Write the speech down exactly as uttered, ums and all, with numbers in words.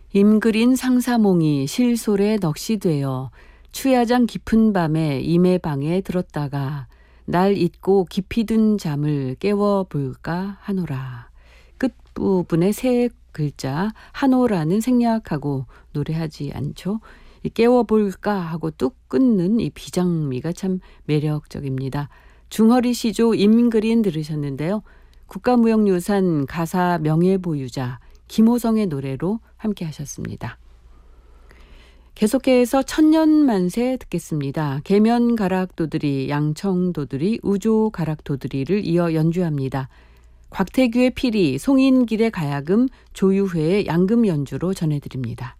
임그린 상사몽이 실솔에 넋이 되어 추야장 깊은 밤에 임의방에 들었다가 날 잊고 깊이 든 잠을 깨워볼까 하노라. 끝부분에 세 글자 하노라는 생략하고 노래하지 않죠. 이 깨워볼까 하고 뚝 끊는 이 비장미가 참 매력적입니다. 중허리 시조 임그린 들으셨는데요. 국가무형유산 가사 명예보유자 김호성의 노래로 함께 하셨습니다. 계속해서 천년만세 듣겠습니다. 계면가락도들이, 양청도들이, 우조가락도들이를 이어 연주합니다. 곽태규의 피리, 송인길의 가야금, 조유회의 양금 연주로 전해드립니다.